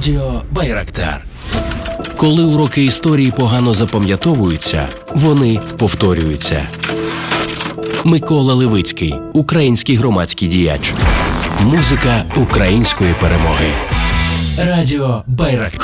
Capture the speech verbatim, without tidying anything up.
Радіо Байрактар. Коли уроки історії погано запам'ятовуються, вони повторюються. Микола Левицький, український громадський діяч. Музика української перемоги. Радіо Байрактар.